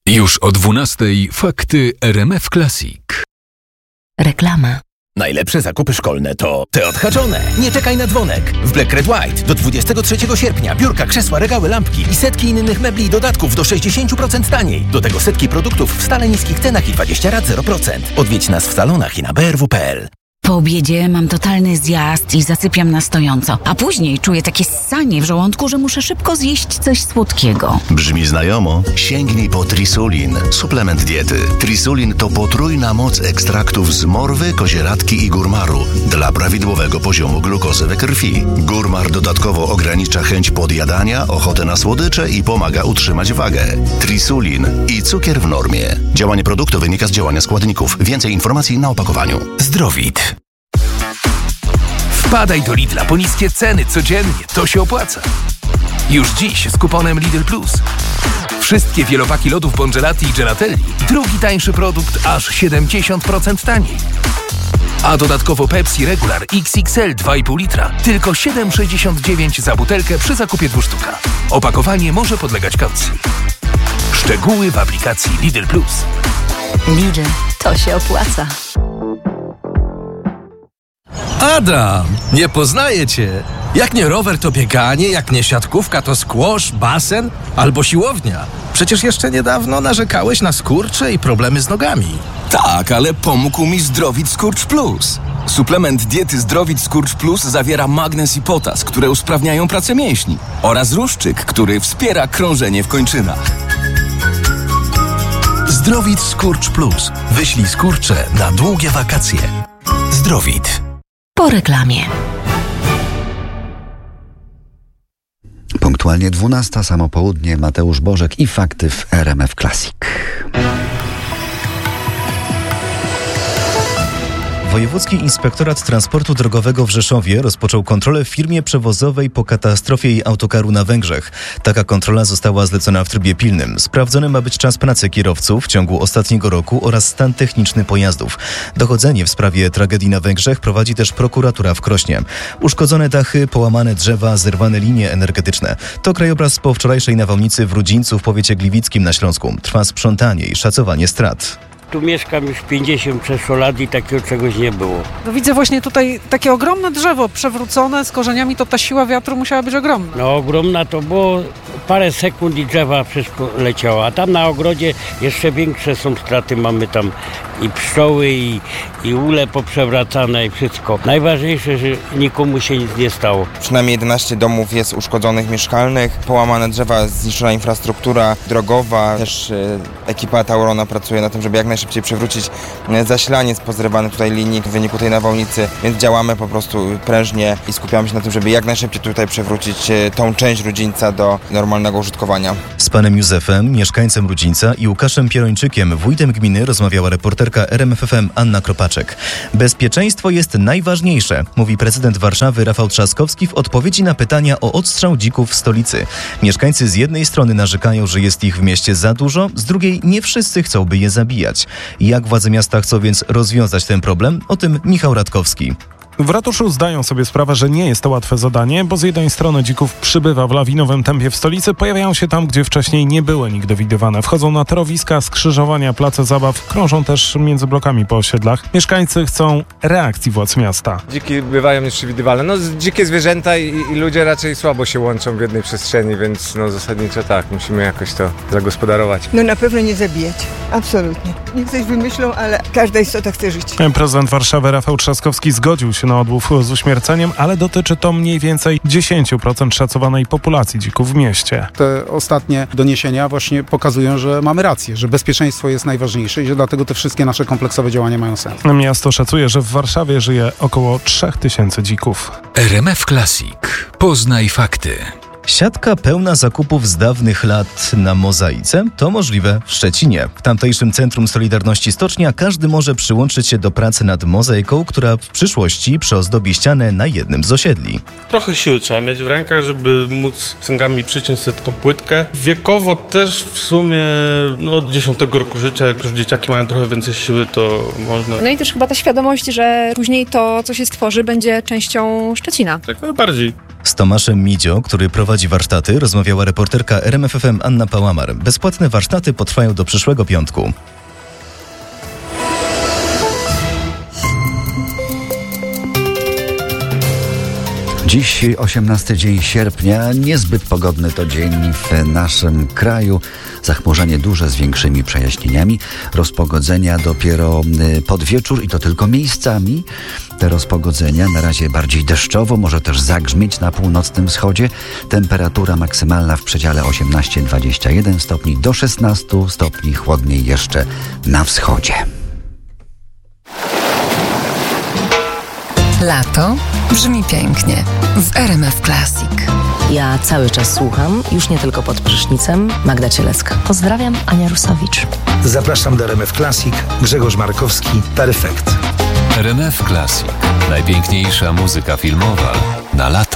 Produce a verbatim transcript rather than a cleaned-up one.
Już o dwunastej fakty R M F Classic. Reklama. Najlepsze zakupy szkolne to te odhaczone. Nie czekaj na dzwonek. W Black Red White do dwudziestego trzeciego sierpnia biurka, krzesła, regały, lampki i setki innych mebli i dodatków do sześćdziesiąt procent taniej. Do tego setki produktów w stale niskich cenach i dwadzieścia rat zero procent. Odwiedź nas w salonach i na b r w kropka p l. Po obiedzie mam totalny zjazd i zasypiam na stojąco, a później czuję takie ssanie w żołądku, że muszę szybko zjeść coś słodkiego. Brzmi znajomo? Sięgnij po Trisulin, suplement diety. Trisulin to potrójna moc ekstraktów z morwy, kozieradki i górmaru dla prawidłowego poziomu glukozy we krwi. Górmar dodatkowo ogranicza chęć podjadania, ochotę na słodycze i pomaga utrzymać wagę. Trisulin i cukier w normie. Działanie produktu wynika z działania składników. Więcej informacji na opakowaniu. Zdrowit. Wpadaj do Lidla po niskie ceny codziennie, to się opłaca. Już dziś z kuponem Lidl Plus. Wszystkie wielopaki lodów Bongelati i Gelatelli. Drugi tańszy produkt aż siedemdziesiąt procent taniej. A dodatkowo Pepsi Regular X X L dwa i pół litra. Tylko siedem sześćdziesiąt dziewięć za butelkę przy zakupie dwóch sztuka. Opakowanie może podlegać kaucji. Szczegóły w aplikacji Lidl Plus. Lidl, to się opłaca. Adam, nie poznaję cię. Jak nie rower, to bieganie, jak nie siatkówka, to squash, basen albo siłownia. Przecież jeszcze niedawno narzekałeś na skurcze i problemy z nogami. Tak, ale pomógł mi Zdrowit Skurcz Plus. Suplement diety Zdrowit Skurcz Plus zawiera magnez i potas, które usprawniają pracę mięśni, oraz ruszczyk, który wspiera krążenie w kończynach. Zdrowit Skurcz Plus. Wyślij skurcze na długie wakacje. Zdrowit. Po reklamie. Punktualnie dwunasta, samo południe, Mateusz Bożek i fakty w R M F Classic. Wojewódzki Inspektorat Transportu Drogowego w Rzeszowie rozpoczął kontrolę w firmie przewozowej po katastrofie jej autokaru na Węgrzech. Taka kontrola została zlecona w trybie pilnym. Sprawdzony ma być czas pracy kierowców w ciągu ostatniego roku oraz stan techniczny pojazdów. Dochodzenie w sprawie tragedii na Węgrzech prowadzi też prokuratura w Krośnie. Uszkodzone dachy, połamane drzewa, zerwane linie energetyczne. To krajobraz po wczorajszej nawałnicy w Rudzińcu w powiecie gliwickim na Śląsku. Trwa sprzątanie i szacowanie strat. Tu mieszkam już pięćdziesiąt przeszło lat i takiego czegoś nie było. No widzę właśnie tutaj takie ogromne drzewo przewrócone z korzeniami, to ta siła wiatru musiała być ogromna. No ogromna to było, parę sekund i drzewa wszystko leciało, a tam na ogrodzie jeszcze większe są straty, mamy tam i pszczoły i, i ule poprzewracane i wszystko. Najważniejsze, że nikomu się nic nie stało. Przynajmniej jedenaście domów jest uszkodzonych mieszkalnych, połamane drzewa, zniszczona infrastruktura drogowa, też e, ekipa Taurona pracuje na tym, żeby jak najszybciej przywrócić zasilanie z pozrywanych tutaj linii w wyniku tej nawałnicy, więc działamy po prostu prężnie i skupiamy się na tym, żeby jak najszybciej tutaj przywrócić tą część Rudzińca do normalnego użytkowania. Z panem Józefem, mieszkańcem Rudzińca i Łukaszem Pierończykiem, wójtem gminy, rozmawiała reporterka R M F F M Anna Kropaczek. Bezpieczeństwo jest najważniejsze, mówi prezydent Warszawy Rafał Trzaskowski w odpowiedzi na pytania o odstrzał dzików w stolicy. Mieszkańcy z jednej strony narzekają, że jest ich w mieście za dużo, z drugiej nie wszyscy chcą, by je zabijać. Jak władze miasta chcą więc rozwiązać ten problem? O tym Michał Radkowski. W ratuszu zdają sobie sprawę, że nie jest to łatwe zadanie, bo z jednej strony dzików przybywa w lawinowym tempie w stolicy, pojawiają się tam, gdzie wcześniej nie były nigdy widywane. Wchodzą na torowiska, skrzyżowania, place zabaw, krążą też między blokami po osiedlach. Mieszkańcy chcą reakcji władz miasta. Dziki bywają nieprzewidywalne. No, dzikie zwierzęta i, i ludzie raczej słabo się łączą w jednej przestrzeni, więc no, zasadniczo tak, musimy jakoś to zagospodarować. No na pewno nie zabijać. Absolutnie. Niech coś wymyślą, ale każda istota chce żyć. Prezydent Warszawy Rafał Trzaskowski zgodził się na odłów z uśmierceniem, ale dotyczy to mniej więcej dziesięć procent szacowanej populacji dzików w mieście. Te ostatnie doniesienia właśnie pokazują, że mamy rację, że bezpieczeństwo jest najważniejsze i że dlatego te wszystkie nasze kompleksowe działania mają sens. Miasto szacuje, że w Warszawie żyje około trzy tysiące dzików. R M F Classic. Poznaj fakty. Siatka pełna zakupów z dawnych lat na mozaice to możliwe w Szczecinie. W tamtejszym Centrum Solidarności Stocznia każdy może przyłączyć się do pracy nad mozaiką, która w przyszłości przeozdobi ścianę na jednym z osiedli. Trochę siły trzeba mieć w rękach, żeby móc cęgami przyciąć sobie tą płytkę. Wiekowo też w sumie no, od dziesiątego roku życia, jak już dzieciaki mają trochę więcej siły, to można. No i też chyba ta świadomość, że później to, co się stworzy, będzie częścią Szczecina. Tak najbardziej. Z Tomaszem Midzio, który prowadzi prowadzi warsztaty, rozmawiała reporterka R M F F M Anna Pałamar. Bezpłatne warsztaty potrwają do przyszłego piątku. Dziś osiemnasty dzień sierpnia, niezbyt pogodny to dzień w naszym kraju. Zachmurzenie duże z większymi przejaśnieniami. Rozpogodzenia dopiero pod wieczór i to tylko miejscami. Te rozpogodzenia na razie bardziej deszczowo, może też zagrzmieć na północnym wschodzie. Temperatura maksymalna w przedziale osiemnaście dwadzieścia jeden stopni do szesnastu stopni, chłodniej jeszcze na wschodzie. Lato brzmi pięknie w R M F Classic. Ja cały czas słucham, już nie tylko pod prysznicem, Magda Cielecka. Pozdrawiam, Ania Rusowicz. Zapraszam do R M F Classic, Grzegorz Markowski, Perfekt. R M F Classic. Najpiękniejsza muzyka filmowa na lato.